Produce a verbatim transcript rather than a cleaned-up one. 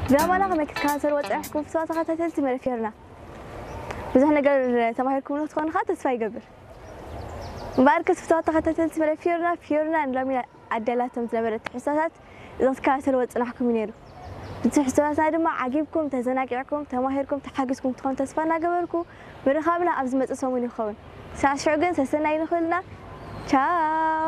زمانا كم كانسر وصحكم في ساعة تلتي مرفيرنا بزح نقدر تماهركم نو تكون خاطر تسفاي قبل مباركة في ساعة تلتي مرفيرنا فيرنا لما عدلاتهم زبرت حساسات إذا كانسر وصحكم ينيرو بتحسوا هذا ما عجيبكم تزناقعكم تماهركم تحجزكم تكون تسفانا قبلكم برخابنا أبز متصومين يخون ساعة شعجن سسنا ينخلنا ciao